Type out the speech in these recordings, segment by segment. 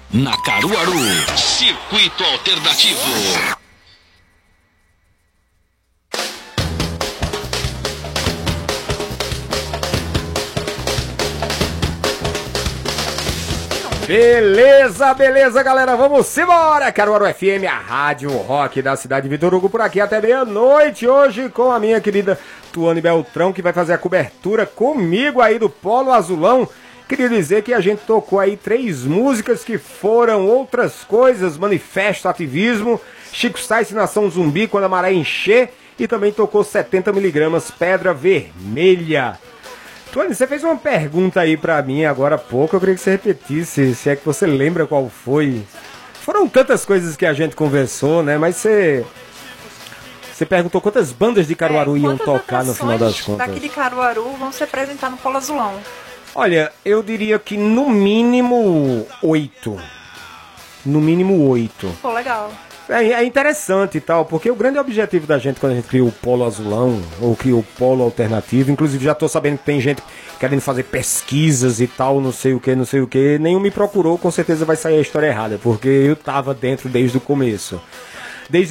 na Caruaru. Circuito Alternativo. Beleza, beleza, galera, vamos embora! Caruaru FM, a rádio rock da cidade de Vitor Hugo, por aqui até meia-noite, hoje com a minha querida Tuane Beltrão, que vai fazer a cobertura comigo aí do Polo Azulão. Queria dizer que a gente tocou aí 3 músicas que foram outras coisas, Manifesto, Ativismo, Chico Sainz, Nação Zumbi, Quando a Maré Encher, e também tocou 70mg, Pedra Vermelha. Tuane, você fez uma pergunta aí pra mim agora há pouco, eu queria que você repetisse, se é que você lembra qual foi. Foram tantas coisas que a gente conversou, né, mas você perguntou quantas bandas de Caruaru iam tocar no final das contas. Daqui de Caruaru vão se apresentar no Polo Azulão. Olha, eu diria que no mínimo 8. No mínimo 8. Pô, legal. É interessante e tal, porque o grande objetivo da gente quando a gente criou o Polo Azulão, ou criou o Polo Alternativo, inclusive já tô sabendo que tem gente querendo fazer pesquisas e tal, não sei o que, nenhum me procurou, com certeza vai sair a história errada, porque eu tava dentro desde o começo. Desde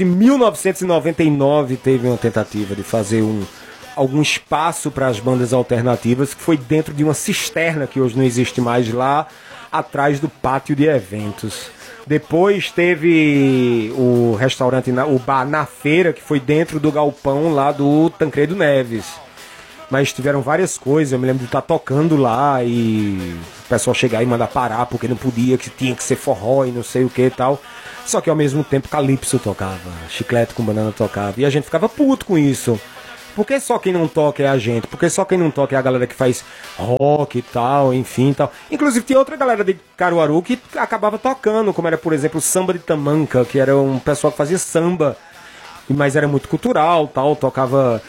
1999 teve uma tentativa de fazer algum espaço para as bandas alternativas, que foi dentro de uma cisterna que hoje não existe mais lá, atrás do pátio de eventos. Depois teve o restaurante, o bar na feira, que foi dentro do galpão lá do Tancredo Neves. Mas tiveram várias coisas, eu me lembro de estar tocando lá e o pessoal chegar e mandar parar, porque não podia, que tinha que ser forró e não sei o que e tal. Só que ao mesmo tempo Calypso tocava, Chiclete com Banana tocava, e a gente ficava puto com isso. Porque só quem não toca é a gente, porque só quem não toca é a galera que faz rock e tal, enfim e tal. Inclusive tinha outra galera de Caruaru que acabava tocando, como era, por exemplo, o Samba de Tamanca, que era um pessoal que fazia samba, mas era muito cultural, tal, tocava,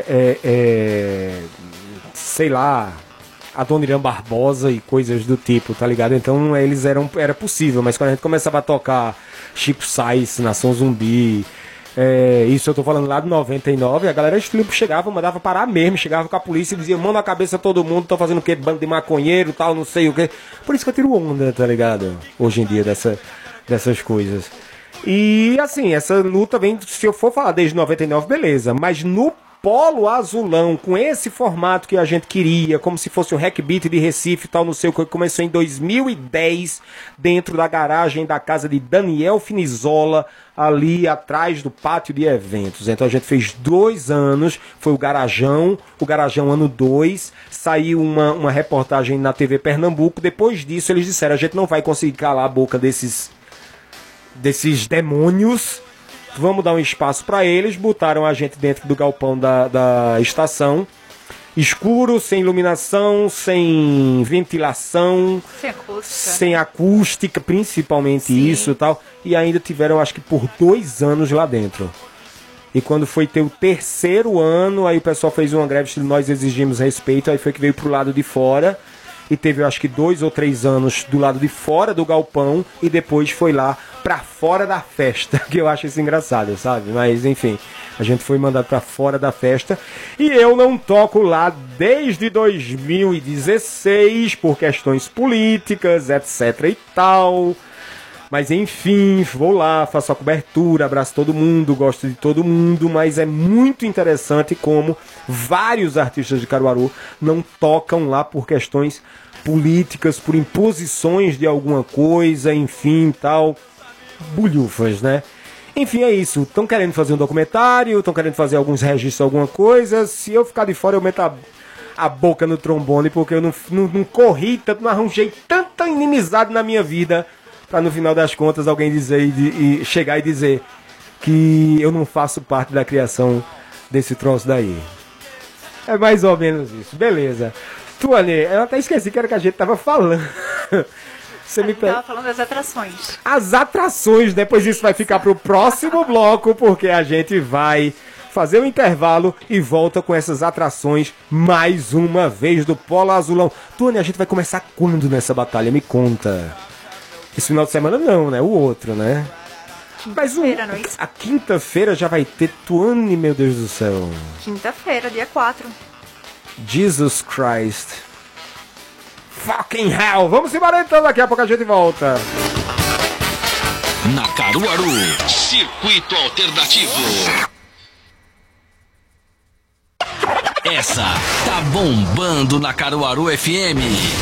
sei lá, Adoniran Barbosa e coisas do tipo, tá ligado? Então era possível, mas quando a gente começava a tocar Chico Sainz, Nação Zumbi... isso eu tô falando lá de 99, a galera chegava, mandava parar mesmo, chegava com a polícia e dizia, mão na cabeça todo mundo, tô fazendo o quê? Bando de maconheiro, tal, não sei o quê. Por isso que eu tiro onda, tá ligado? Hoje em dia dessas coisas. E assim, essa luta vem, se eu for falar desde 99, beleza, mas no Polo Azulão, com esse formato que a gente queria, como se fosse o Hack Beat de Recife e tal, não sei o que, começou em 2010, dentro da garagem da casa de Daniel Finizola, ali atrás do pátio de eventos. Então a gente fez 2 anos, foi o Garajão ano 2, saiu uma reportagem na TV Pernambuco. Depois disso eles disseram, a gente não vai conseguir calar a boca desses demônios, vamos dar um espaço para eles. Botaram a gente dentro do galpão da estação, escuro, sem iluminação, sem ventilação, sem acústica, principalmente. Sim. Isso e tal, e ainda tiveram, acho que por 2 anos lá dentro. E quando foi ter o 3º ano, aí o pessoal fez uma greve estilo Nós Exigimos Respeito, aí foi que veio pro lado de fora, e teve, acho que 2 ou 3 anos do lado de fora do galpão, e depois foi lá pra fora da festa, que eu acho isso engraçado, sabe? Mas enfim, a gente foi mandado pra fora da festa, e eu não toco lá desde 2016 por questões políticas, etc e tal. Mas enfim, vou lá, faço a cobertura, abraço todo mundo, gosto de todo mundo, mas é muito interessante como vários artistas de Caruaru não tocam lá por questões políticas, por imposições de alguma coisa, enfim, tal. Bulhufas, né? Enfim, é isso. Estão querendo fazer um documentário, estão querendo fazer alguns registros, alguma coisa. Se eu ficar de fora, eu meto a boca no trombone, porque eu não corri tanto, não arranjei tanta inimizade na minha vida, pra no final das contas alguém dizer e chegar e dizer que eu não faço parte da criação desse troço daí. É mais ou menos isso. Beleza. Tuane, eu até esqueci que era que a gente tava falando. Você me tava falando das atrações. As atrações, depois isso vai ficar pro próximo bloco, porque a gente vai fazer um intervalo e volta com essas atrações mais uma vez do Polo Azulão. Tuane, a gente vai começar quando nessa batalha? Me conta. Esse final de semana não, né? O outro, né? Mas a quinta-feira já vai ter Tuane, meu Deus do céu. Quinta-feira, dia 4. Jesus Christ. Fucking hell. Vamos embora então, daqui a pouco a gente volta. Na Caruaru, Circuito Alternativo. Essa tá bombando na Caruaru FM.